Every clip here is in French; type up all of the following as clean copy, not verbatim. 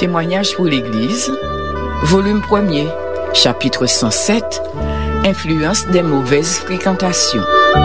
Témoignage pour l'Église, volume 1er, chapitre 107, influence des mauvaises fréquentations.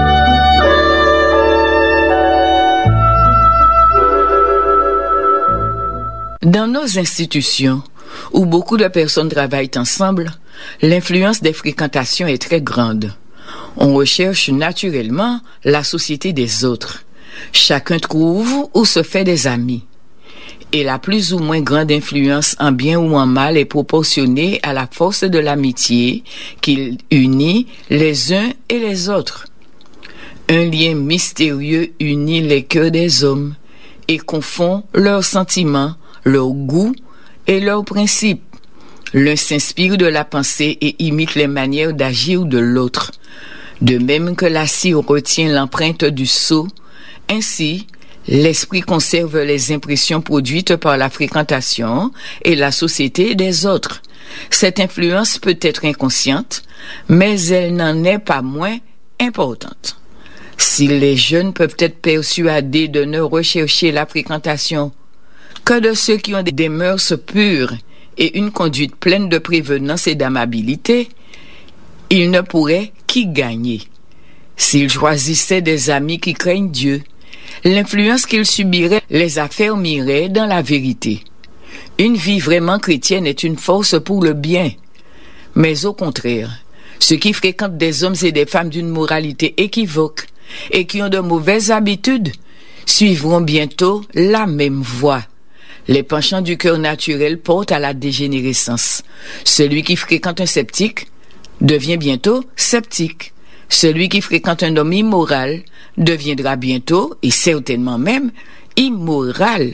Dans nos institutions, où beaucoup de personnes travaillent ensemble, l'influence des fréquentations est très grande. On recherche naturellement la société des autres. Chacun trouve ou se fait des amis. Et la plus ou moins grande influence en bien ou en mal est proportionnée à la force de l'amitié qui unit les uns et les autres. Un lien mystérieux unit les cœurs des hommes et confond leurs sentiments, leurs goûts et leurs principes. L'un s'inspire de la pensée et imite les manières d'agir de l'autre. De même que la cire retient l'empreinte du sceau, ainsi, l'esprit conserve les impressions produites par la fréquentation et la société des autres. Cette influence peut être inconsciente, mais elle n'en est pas moins importante. Si les jeunes peuvent être persuadés de ne rechercher la fréquentation que de ceux qui ont des mœurs pures et une conduite pleine de prévenance et d'amabilité, ils ne pourraient qu'y gagner. S'ils choisissaient des amis qui craignent Dieu, l'influence qu'ils subiraient les affermirait dans la vérité. Une vie vraiment chrétienne est une force pour le bien. Mais au contraire, ceux qui fréquentent des hommes et des femmes d'une moralité équivoque et qui ont de mauvaises habitudes suivront bientôt la même voie. Les penchants du cœur naturel portent à la dégénérescence. Celui qui fréquente un sceptique devient bientôt sceptique. Celui qui fréquente un homme immoral deviendra bientôt, et certainement même, immoral.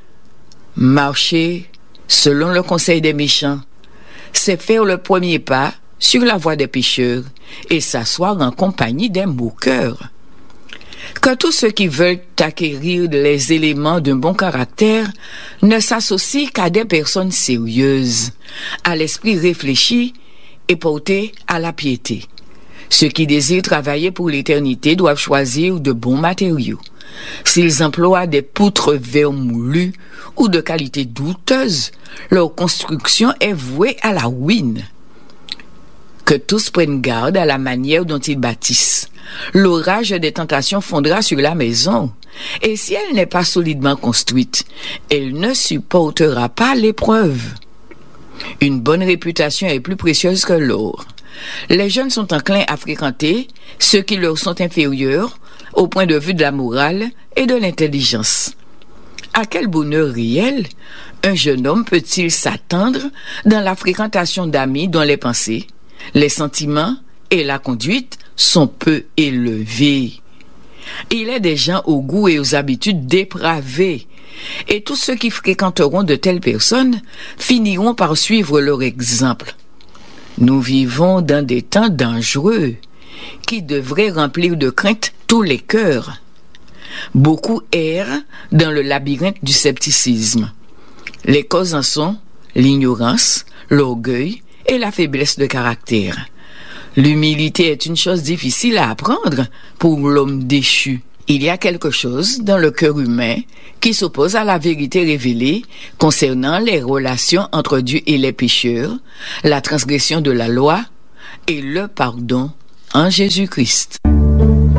Marcher selon le conseil des méchants, c'est faire le premier pas sur la voie des pécheurs et s'asseoir en compagnie des moqueurs. Que tous ceux qui veulent acquérir les éléments d'un bon caractère ne s'associent qu'à des personnes sérieuses, à l'esprit réfléchi et porté à la piété. Ceux qui désirent travailler pour l'éternité doivent choisir de bons matériaux. S'ils emploient des poutres vermoulues ou de qualité douteuse, leur construction est vouée à la ruine. Que tous prennent garde à la manière dont ils bâtissent. L'orage des tentations fondra sur la maison, et si elle n'est pas solidement construite, elle ne supportera pas l'épreuve. Une bonne réputation est plus précieuse que l'or. Les jeunes sont enclins à fréquenter ceux qui leur sont inférieurs au point de vue de la morale et de l'intelligence. À quel bonheur réel un jeune homme peut-il s'attendre dans la fréquentation d'amis dont les pensées, les sentiments et la conduite sont peu élevés? Il est des gens aux goûts et aux habitudes dépravés, et tous ceux qui fréquenteront de telles personnes finiront par suivre leur exemple. Nous vivons dans des temps dangereux qui devraient remplir de crainte tous les cœurs. Beaucoup errent dans le labyrinthe du scepticisme. Les causes en sont l'ignorance, l'orgueil et la faiblesse de caractère. L'humilité est une chose difficile à apprendre pour l'homme déchu. Il y a quelque chose dans le cœur humain qui s'oppose à la vérité révélée concernant les relations entre Dieu et les pécheurs, la transgression de la loi et le pardon en Jésus-Christ.